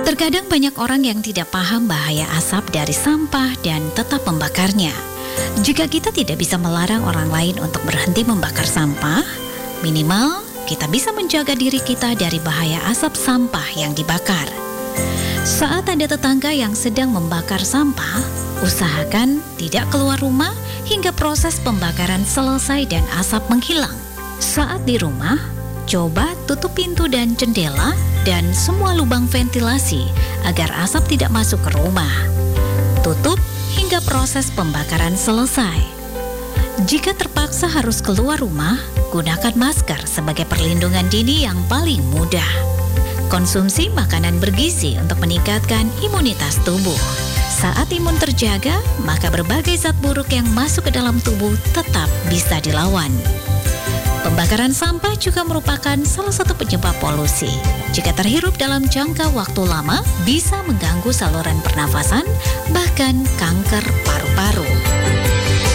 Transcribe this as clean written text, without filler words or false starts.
Terkadang banyak orang yang tidak paham bahaya asap dari sampah dan tetap membakarnya. Jika kita tidak bisa melarang orang lain untuk berhenti membakar sampah, minimal kita bisa menjaga diri kita dari bahaya asap sampah yang dibakar. Saat ada tetangga yang sedang membakar sampah, usahakan tidak keluar rumah hingga proses pembakaran selesai dan asap menghilang. Saat di rumah, coba tutup pintu dan jendela dan semua lubang ventilasi agar asap tidak masuk ke rumah. Tutup hingga proses pembakaran selesai. Jika terpaksa harus keluar rumah, gunakan masker sebagai perlindungan dini yang paling mudah. Konsumsi makanan bergizi untuk meningkatkan imunitas tubuh. Saat imun terjaga, maka berbagai zat buruk yang masuk ke dalam tubuh tetap bisa dilawan. Pembakaran sampah juga merupakan salah satu penyebab polusi. Jika terhirup dalam jangka waktu lama, bisa mengganggu saluran pernafasan, bahkan kanker